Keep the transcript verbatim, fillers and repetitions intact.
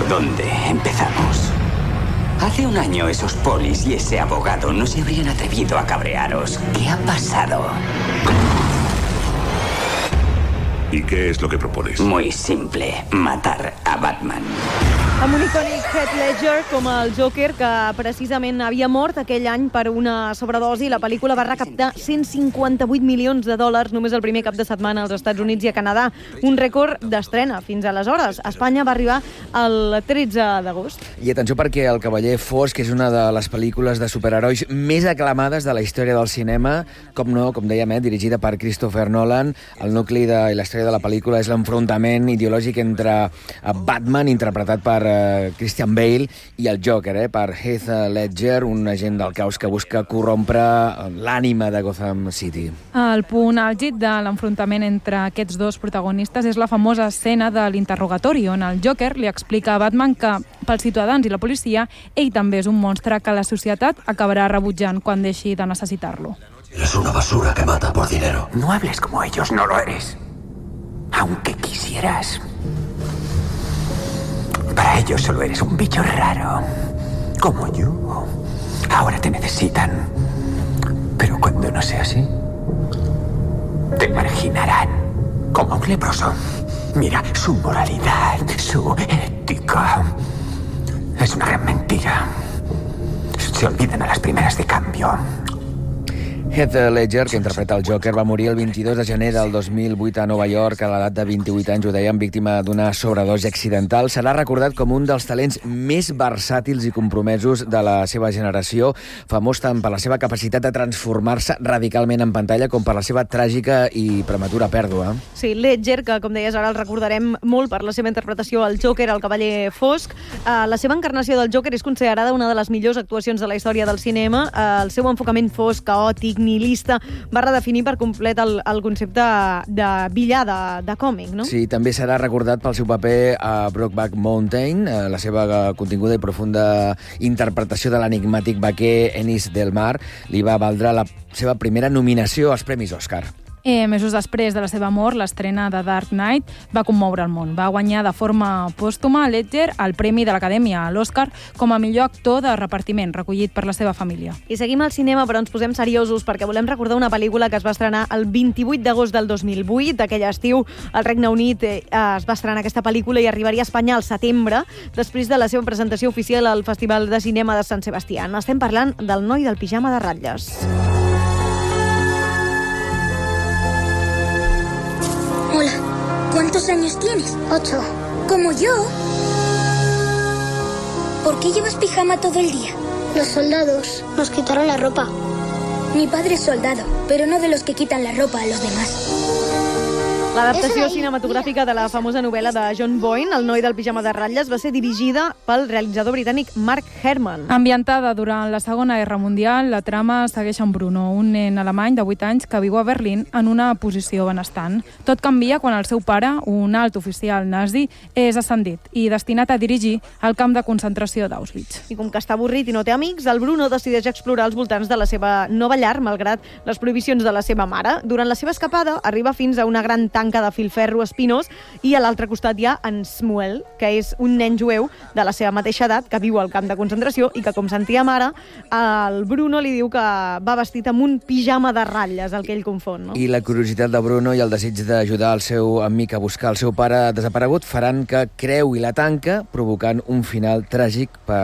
¿Por dónde empezamos? Hace un año esos polis y ese abogado no se habrían atrevido a cabrearos. ¿Qué ha pasado? ¿Y qué es lo que propones? Muy simple, matar a Batman. Amb un icònic Heath Ledger com el Joker, que precisament havia mort aquell any per una sobredosi. La pel·lícula va recaptar cent cinquanta-vuit milions de dòlars només el primer cap de setmana als Estats Units i a Canadà. Un rècord d'estrena fins aleshores. A Espanya va arribar el tretze d'agost. I atenció perquè El cavaller fosc és una de les pel·lícules de superherois més aclamades de la història del cinema. Com no, com dèiem, eh, dirigida per Christopher Nolan. El nucli de, i la història de la pel·lícula és l'enfrontament ideològic entre Batman, interpretat per uh, Christian Bale, i el Joker, eh, per Heath Ledger, un agent del caos que busca corrompre l'ànima de Gotham City. El punt àlgid de l'enfrontament entre aquests dos protagonistes és la famosa escena de l'interrogatori, on el Joker li explica a Batman que, pels ciutadans i la policia, ell també és un monstre que la societat acabarà rebutjant quan deixi de necessitar-lo. Eres una basura que mata por dinero. No hables como ellos, no lo eres. Aunque quisieras. Para ellos solo eres un bicho raro, como yo. Ahora te necesitan. Pero cuando no sea así, te marginarán como un leproso. Mira, su moralidad, su ética, es una gran mentira. Se olvidan a las primeras de cambio. Heath Ledger, que interpreta el Joker, va morir el vint-i-dos de gener del dos mil vuit a Nova York a l'edat de vint-i-vuit anys, ho dèiem, víctima d'una sobredosi accidental. Serà recordat com un dels talents més versàtils i compromesos de la seva generació, famós tant per la seva capacitat de transformar-se radicalment en pantalla com per la seva tràgica i prematura pèrdua. Sí, Ledger, que com deies ara el recordarem molt per la seva interpretació al Joker, el cavaller fosc. Uh, la seva encarnació del Joker és considerada una de les millors actuacions de la història del cinema. Uh, el seu enfocament fosc, caòtic, nihilista, va redefinir per complet el, el concepte de villar de, de còmic, no? Sí, també serà recordat pel seu paper a Brokeback Mountain, la seva continguda i profunda interpretació de l'enigmàtic vaquer Ennis Del Mar li va valdre la seva primera nominació als Premis Òscar. Eh, mesos després de la seva mort, l'estrena de Dark Knight va commoure el món. Va guanyar de forma pòstuma a Ledger el Premi de l'Acadèmia, a l'Oscar, com a millor actor de repartiment, recollit per la seva família. I seguim al cinema, però ens posem seriosos perquè volem recordar una pel·lícula que es va estrenar el vint-i-vuit d'agost del dos mil vuit. D'aquell estiu, al Regne Unit eh, es va estrenar aquesta pel·lícula i arribaria a Espanya al setembre, després de la seva presentació oficial al Festival de Cinema de Sant Sebastián. Estem parlant del Noi del pijama de ratlles. Hola, ¿cuántos años tienes? Ocho. ¿Como yo? ¿Por qué llevas pijama todo el día? Los soldados nos quitaron la ropa. Mi padre es soldado, pero no de los que quitan la ropa a los demás. L'adaptació cinematogràfica de la famosa novel·la de John Boyne, El noi del pijama de ratlles, va ser dirigida pel realitzador britànic Mark Herman. Ambientada durant la Segona Guerra Mundial, la trama segueix en Bruno, un nen alemany de vuit anys que viu a Berlín en una posició benestant. Tot canvia quan el seu pare, un alt oficial nazi, és ascendit i destinat a dirigir el camp de concentració d'Auschwitz. I com que està avorrit i no té amics, el Bruno decideix explorar els voltants de la seva nova llar, malgrat les prohibicions de la seva mare. Durant la seva escapada, arriba fins a una gran tanca de filferro espinós i a l'altre costat hi ha en Smuel, que és un nen jueu de la seva mateixa edat que viu al camp de concentració i que, com sentíem ara, el Bruno li diu que va vestit amb un pijama de ratlles, el que ell confon, no? I la curiositat de Bruno i el desig d'ajudar el seu amic a buscar el seu pare desaparegut faran que creu i la tanca, provocant un final tràgic per